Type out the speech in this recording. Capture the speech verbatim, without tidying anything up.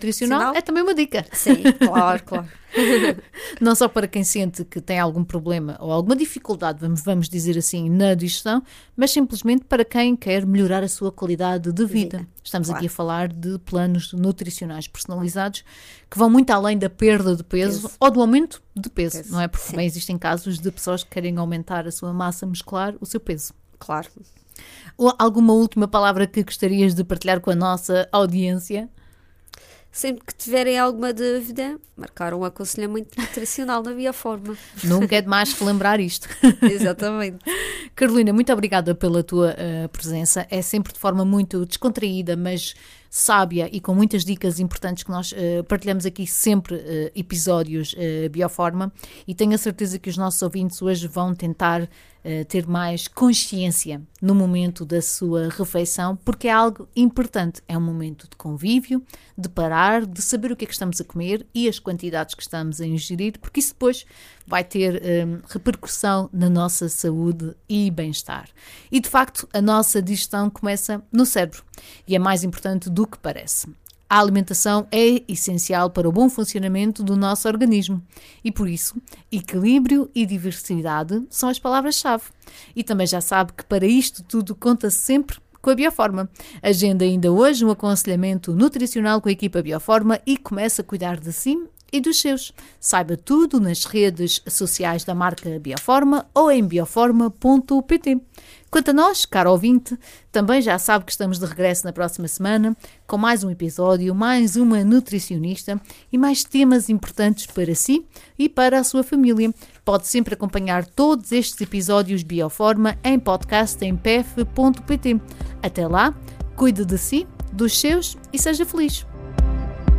nutricional Sinal? é também uma dica. Sim, claro, claro. Não só para quem sente que tem algum problema ou alguma dificuldade, vamos, vamos dizer assim, na digestão, mas simplesmente para quem quer melhorar a sua qualidade de vida. Vida, Estamos claro. aqui a falar de planos nutricionais personalizados que vão muito além da perda de peso, Peso. ou do aumento de peso, Peso, não é? Porque sim. também existem casos de pessoas que querem aumentar a sua massa muscular, o seu peso. Claro. Ou alguma última palavra que gostarias de partilhar com a nossa audiência? Sempre que tiverem alguma dúvida, marcar um aconselhamento nutricional na Bioforma. Nunca é demais relembrar isto. Exatamente. Carolina, muito obrigada pela tua uh, presença. É sempre de forma muito descontraída, mas sábia e com muitas dicas importantes que nós uh, partilhamos aqui sempre uh, episódios uh, Bioforma, e tenho a certeza que os nossos ouvintes hoje vão tentar uh, ter mais consciência no momento da sua refeição, porque é algo importante. É um momento de convívio, de parar, de saber o que é que estamos a comer e as quantidades que estamos a ingerir, porque isso depois vai ter um, repercussão na nossa saúde e bem-estar. E, de facto, a nossa digestão começa no cérebro e é mais importante do que parece. A alimentação é essencial para o bom funcionamento do nosso organismo e, por isso, equilíbrio e diversidade são as palavras-chave. E também já sabe que para isto tudo conta sempre com a Bioforma. Agenda ainda hoje um aconselhamento nutricional com a equipa Bioforma e comece a cuidar de si e dos seus. Saiba tudo nas redes sociais da marca Bioforma ou em bioforma ponto pt. Quanto a nós, caro ouvinte, também já sabe que estamos de regresso na próxima semana com mais um episódio, mais uma nutricionista e mais temas importantes para si e para a sua família. Pode sempre acompanhar todos estes episódios Bioforma em podcast em p f ponto pt. Até lá, cuide de si, dos seus e seja feliz.